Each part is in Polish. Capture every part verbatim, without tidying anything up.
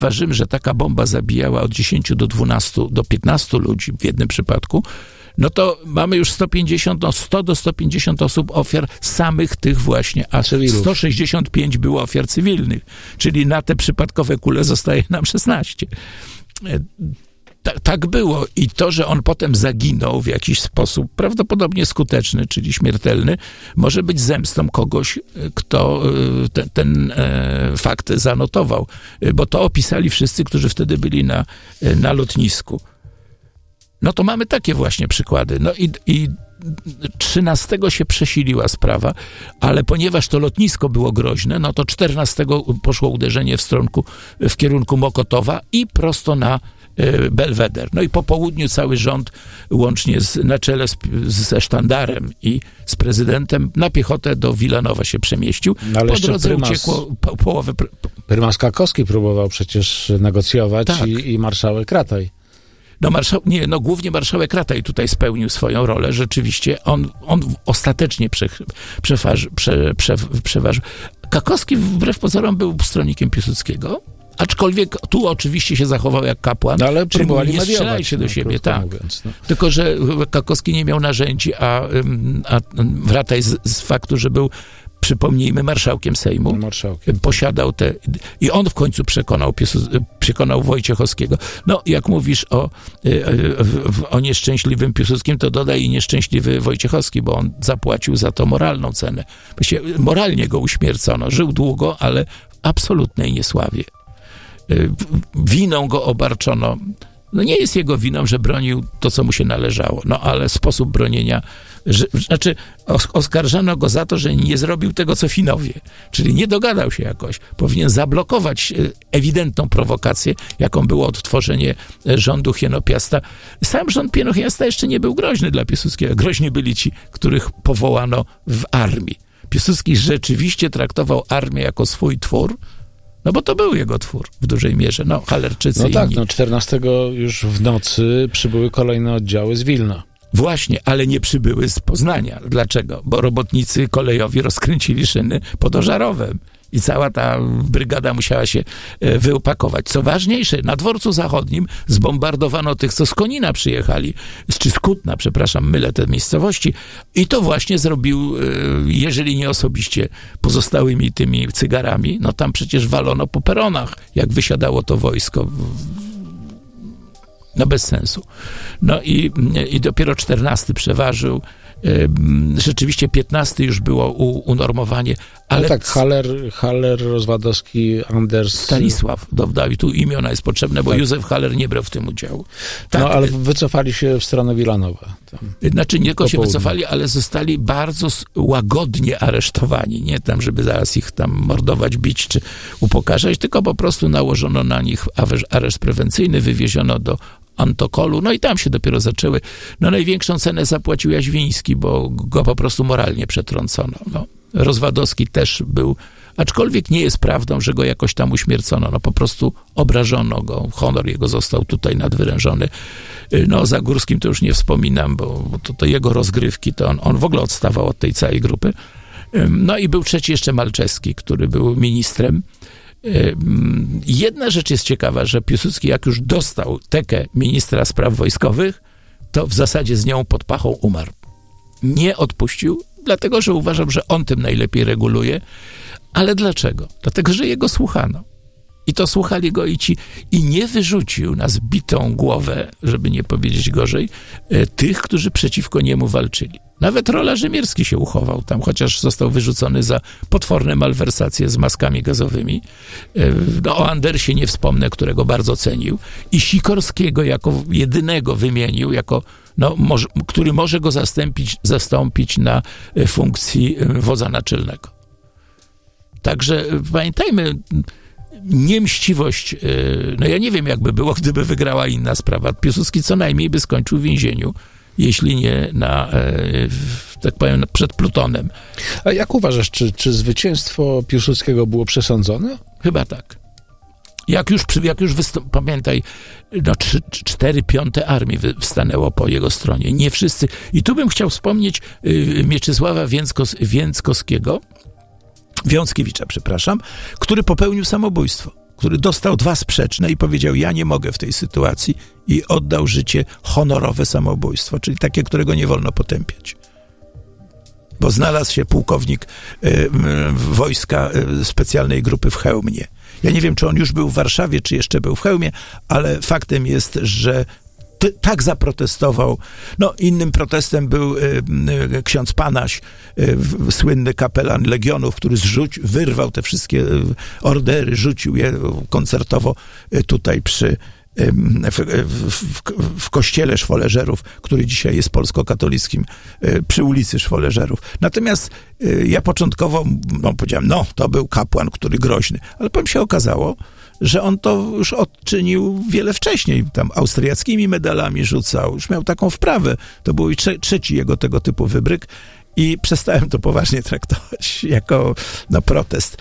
Ważymy, że taka bomba zabijała od dziesięciu do dwunastu, do piętnastu ludzi w jednym przypadku, no to mamy już sto pięćdziesiąt, no sto do stu pięćdziesięciu osób ofiar samych tych właśnie, a sto sześćdziesiąt pięć było ofiar cywilnych, czyli na te przypadkowe kule zostaje nam szesnaście. Tak, tak było i to, że on potem zaginął w jakiś sposób prawdopodobnie skuteczny, czyli śmiertelny, może być zemstą kogoś, kto ten, ten e, fakt zanotował, bo to opisali wszyscy, którzy wtedy byli na, na lotnisku. No to mamy takie właśnie przykłady. No i, i trzynastego się przesiliła sprawa, ale ponieważ to lotnisko było groźne, no to czternastego poszło uderzenie w, stronku, w kierunku Mokotowa i prosto na Belweder. No i po południu cały rząd, łącznie z, na czele z, ze sztandarem i z prezydentem, na piechotę do Wilanowa się przemieścił. No, po drodze prymas, uciekło po, połowę... Pr... Prymas Kakowski próbował przecież negocjować tak. i, i marszałek Rataj. No, marszał, nie, no głównie marszałek Rataj tutaj spełnił swoją rolę. Rzeczywiście on, on ostatecznie prze, przeważy, prze, prze, przeważył. Kakowski wbrew pozorom był stronnikiem Piłsudskiego, aczkolwiek tu oczywiście się zachował jak kapłan. No, ale próbowali nie strzelali się do no, siebie, tak. Mówiąc, no. Tylko, że Kakowski nie miał narzędzi, a, a Rataj z, z faktu, że był, przypomnijmy, marszałkiem Sejmu, marszałkiem. posiadał te... I on w końcu przekonał, przekonał Wojciechowskiego. No, jak mówisz o, o nieszczęśliwym Piłsudskim, to dodaj i nieszczęśliwy Wojciechowski, bo on zapłacił za to moralną cenę. Moralnie go uśmiercono. Żył długo, ale w absolutnej niesławie. Winą go obarczono. No nie jest jego winą, że bronił to, co mu się należało. No ale sposób bronienia... Że, znaczy oskarżano go za to, że nie zrobił tego, co Finowie. Czyli nie dogadał się jakoś. Powinien zablokować ewidentną prowokację, jaką było odtworzenie rządu Hienopiasta. Sam rząd Hienopiasta jeszcze nie był groźny dla Piłsudskiego. Groźni byli ci, których powołano w armii. Piłsudski rzeczywiście traktował armię jako swój twór, no bo to był jego twór w dużej mierze. No, Halerczycy No i tak, inni. no czternastego już w nocy przybyły kolejne oddziały z Wilna. Właśnie, ale nie przybyły z Poznania. Dlaczego? Bo robotnicy kolejowi rozkręcili szyny pod Ożarowem i cała ta brygada musiała się wyopakować. Co ważniejsze, na dworcu zachodnim zbombardowano tych, co z Konina przyjechali, czy z Kutna, przepraszam, mylę te miejscowości, i to właśnie zrobił, jeżeli nie osobiście, pozostałymi tymi cygarami, no tam przecież walono po peronach, jak wysiadało to wojsko. No bez sensu. No i, i dopiero czternasty przeważył. Rzeczywiście piętnasty już było u, unormowanie, ale... No tak, Haller, Haller, Rozwadowski, Anders... Stanisław Dowdał. I tu imiona jest potrzebne, bo tak. Józef Haller nie brał w tym udziału. Tak, no ale wycofali się w stronę Wilanowa. Tam. Znaczy nie tylko się wycofali, ale zostali bardzo łagodnie aresztowani. Nie tam, żeby zaraz ich tam mordować, bić czy upokarzać, tylko po prostu nałożono na nich areszt prewencyjny, wywieziono do Antokolu, no i tam się dopiero zaczęły. No największą cenę zapłacił Jaźwiński, bo go po prostu moralnie przetrącono. No, Rozwadowski też był, aczkolwiek nie jest prawdą, że go jakoś tam uśmiercono. No po prostu obrażono go. Honor jego został tutaj nadwyrężony. No o Zagórskim to już nie wspominam, bo, bo to, to jego rozgrywki, to on, on w ogóle odstawał od tej całej grupy. No i był trzeci jeszcze Malczewski, który był ministrem. Jedna rzecz jest ciekawa, że Piłsudski jak już dostał tekę ministra spraw wojskowych, to w zasadzie z nią pod pachą umarł. Nie odpuścił, dlatego że uważał, że on tym najlepiej reguluje. Ale dlaczego? Dlatego, że jego słuchano. I to słuchali go i ci. I nie wyrzucił na zbitą głowę, żeby nie powiedzieć gorzej, tych, którzy przeciwko niemu walczyli. Nawet Rola Rzymierski się uchował tam, chociaż został wyrzucony za potworne malwersacje z maskami gazowymi. No, o Andersie nie wspomnę, którego bardzo cenił. I Sikorskiego jako jedynego wymienił, jako, no, może, który może go zastąpić, zastąpić na funkcji wodza naczelnego. Także pamiętajmy, niemściwość, no ja nie wiem, jakby było, gdyby wygrała inna sprawa. Piłsudski co najmniej by skończył w więzieniu, jeśli nie na, tak powiem, przed Plutonem. A jak uważasz, czy, czy zwycięstwo Piłsudskiego było przesądzone? Chyba tak. Jak już, jak już wystąp, pamiętaj, no, trzy, cztery piąte armii stanęło po jego stronie. Nie wszyscy. I tu bym chciał wspomnieć y, Mieczysława Więckos, Więckowskiego, Wiązkiewicza, przepraszam, który popełnił samobójstwo, który dostał dwa sprzeczne i powiedział, ja nie mogę w tej sytuacji i oddał życie honorowe samobójstwo, czyli takie, którego nie wolno potępiać. Bo znalazł się pułkownik y, wojska y, specjalnej grupy w Chełmie. Ja nie wiem, czy on już był w Warszawie, czy jeszcze był w Chełmie, ale faktem jest, że ty, tak zaprotestował. No, innym protestem był y, y, ksiądz Panaś, y, słynny kapelan Legionów, który zrzucił, wyrwał te wszystkie y, ordery, rzucił je koncertowo y, tutaj przy W, w, w kościele Szwoleżerów, który dzisiaj jest polsko-katolickim, przy ulicy Szwoleżerów. Natomiast ja początkowo no, powiedziałem, no, to był kapłan, który groźny. Ale potem się okazało, że on to już odczynił wiele wcześniej. Tam austriackimi medalami rzucał. Już miał taką wprawę. To był trze- trzeci jego tego typu wybryk i przestałem to poważnie traktować jako no, protest.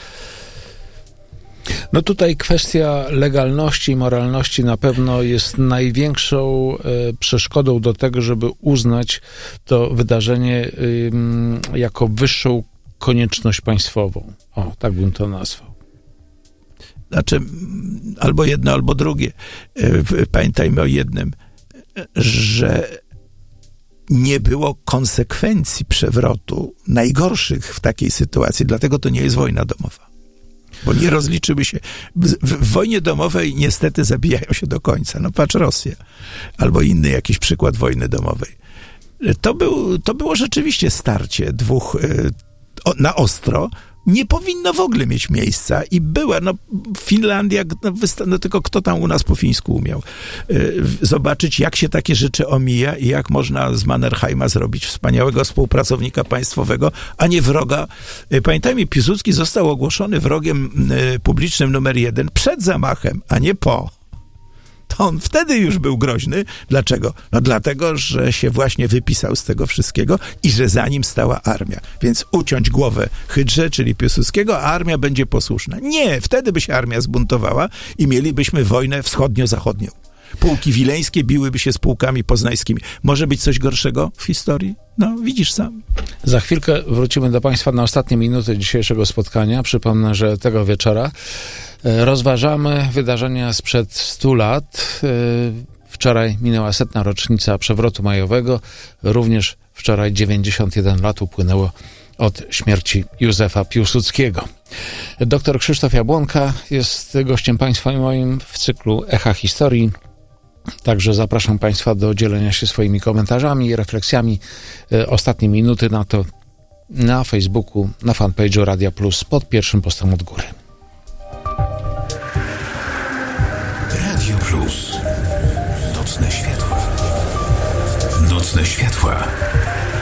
No tutaj kwestia legalności i moralności na pewno jest największą e, przeszkodą do tego, żeby uznać to wydarzenie e, jako wyższą konieczność państwową. O, tak bym to nazwał. Znaczy, albo jedno, albo drugie. E, pamiętajmy o jednym, że nie było konsekwencji przewrotu najgorszych w takiej sytuacji, dlatego to nie jest wojna domowa. Bo nie rozliczyły się. W, w, w wojnie domowej niestety zabijają się do końca. No patrz Rosja. Albo inny jakiś przykład wojny domowej. To, był, to było rzeczywiście starcie dwóch y, o, na ostro. Nie powinno w ogóle mieć miejsca i była, no Finlandia, no, wysta- no tylko kto tam u nas po fińsku umiał y, zobaczyć, jak się takie rzeczy omija i jak można z Mannerheima zrobić wspaniałego współpracownika państwowego, a nie wroga. Y, pamiętajmy, Piłsudski został ogłoszony wrogiem y, publicznym numer jeden przed zamachem, a nie po. To on wtedy już był groźny. Dlaczego? No dlatego, że się właśnie wypisał z tego wszystkiego i że za nim stała armia. Więc uciąć głowę Hydrze, czyli Piłsudskiego, a armia będzie posłuszna. Nie, wtedy by się armia zbuntowała i mielibyśmy wojnę wschodnio-zachodnią. Pułki wileńskie biłyby się z pułkami poznańskimi. Może być coś gorszego w historii? No, widzisz sam. Za chwilkę wrócimy do Państwa na ostatnie minuty dzisiejszego spotkania. Przypomnę, że tego wieczora rozważamy wydarzenia sprzed stu lat. Wczoraj minęła setna rocznica przewrotu majowego. Również wczoraj dziewięćdziesiąt jeden lat upłynęło od śmierci Józefa Piłsudskiego. Doktor Krzysztof Jabłonka jest gościem Państwa i moim w cyklu Echa Historii. Także zapraszam Państwa do dzielenia się swoimi komentarzami i refleksjami. Ostatnie minuty na to na Facebooku, na fanpage'u Radia Plus pod pierwszym postem od góry. Radio Plus. Nocne światła. Nocne światła.